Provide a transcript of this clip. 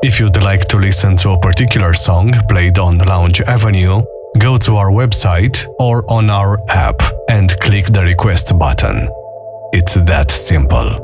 If you'd like to listen to a particular song played on Lounge Avenue, go to our website or on our app and click the request button. It's that simple.